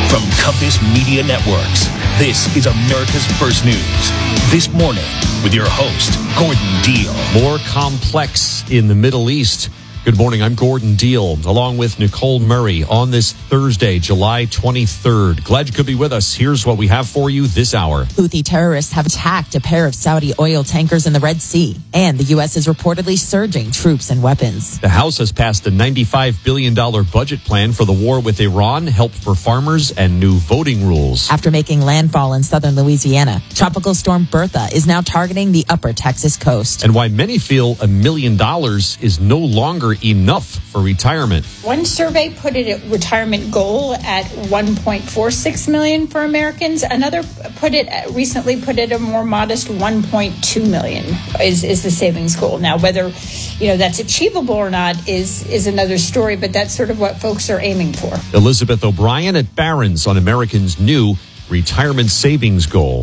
From Compass Media Networks, this is America's First News. This morning with your host, Gordon Deal. More complex in the Middle East. Good morning, I'm Gordon Deal, along with Nicole Murray on this Thursday, July 23rd. Glad you could be with us. Here's what we have for you this hour. Houthi terrorists have attacked a pair of Saudi oil tankers in the Red Sea, and the U.S. is reportedly surging troops and weapons. The House has passed a $95 billion budget plan for the war with Iran, help for farmers, and new voting rules. After making landfall in southern Louisiana, Tropical Storm Bertha is now targeting the upper Texas coast. And why many feel $1 million is no longer enough for retirement. One survey put it at retirement goal at $1.46 million for Americans. Another recently put it a more modest $1.2 million is the savings goal. Now, whether that's achievable or not is another story, but that's sort of what folks are aiming for. Elizabeth O'Brien at Barron's on Americans' new retirement savings goal.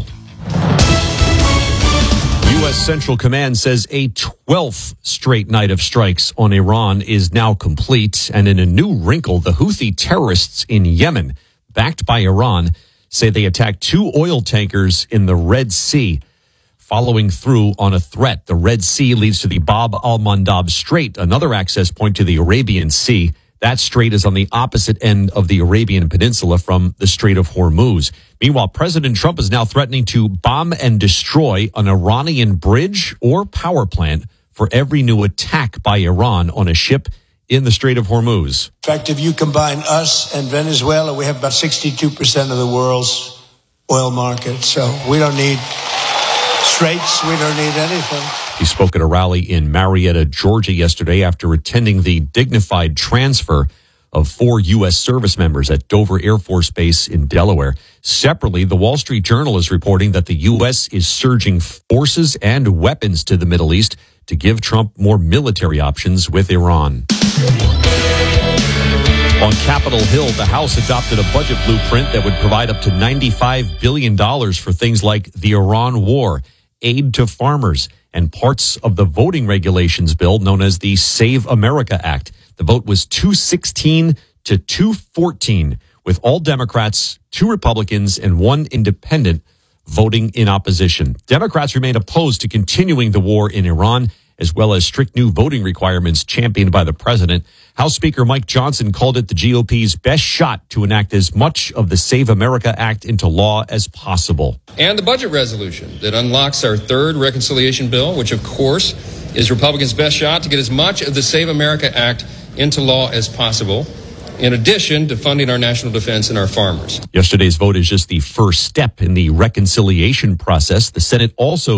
U.S. Central Command says a 12th straight night of strikes on Iran is now complete. And in a new wrinkle, the Houthi terrorists in Yemen, backed by Iran, say they attacked 2 oil tankers in the Red Sea. Following through on a threat, the Red Sea leads to the Bab al-Mandab Strait, another access point to the Arabian Sea. That strait is on the opposite end of the Arabian Peninsula from the Strait of Hormuz. Meanwhile, President Trump is now threatening to bomb and destroy an Iranian bridge or power plant for every new attack by Iran on a ship in the Strait of Hormuz. In fact, if you combine us and Venezuela, we have about 62% of the world's oil market. So we don't need straits. We don't need anything. He spoke at a rally in Marietta, Georgia yesterday after attending the dignified transfer of 4 U.S. service members at Dover Air Force Base in Delaware. Separately, the Wall Street Journal is reporting that the U.S. is surging forces and weapons to the Middle East to give Trump more military options with Iran. On Capitol Hill, the House adopted a budget blueprint that would provide up to $95 billion for things like the Iran war, aid to farmers, and parts of the voting regulations bill known as the Save America Act. The vote was 216 to 214, with all Democrats, 2 Republicans, and 1 independent voting in opposition. Democrats remain opposed to continuing the war in Iran, as well as strict new voting requirements championed by the president. House Speaker Mike Johnson called it the GOP's best shot to enact as much of the Save America Act into law as possible. And the budget resolution that unlocks our 3rd reconciliation bill, which of course is Republicans' best shot to get as much of the Save America Act into law as possible, in addition to funding our national defense and our farmers. Yesterday's vote is just the first step in the reconciliation process. The Senate also